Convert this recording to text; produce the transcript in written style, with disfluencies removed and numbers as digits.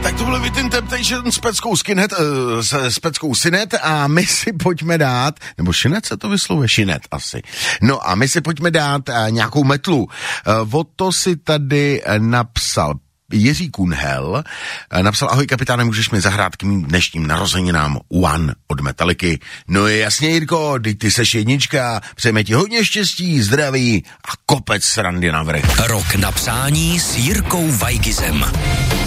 Tak to bylo Within Temptation s peckou Sinet a my si pojďme dát, nebo Šinet se to vyslovuje? Šinet asi. No a my si pojďme dát nějakou metlu. O to si tady napsal Jiří Kunhel, napsal: ahoj kapitáne, můžeš mi zahrát k mým dnešním narozeninám One od Metalliky? No jasně, Jirko, ty seš jednička, přejeme ti hodně štěstí, zdraví a kopec srandy navrch. Rok na přání s Jirkou Vajgizem.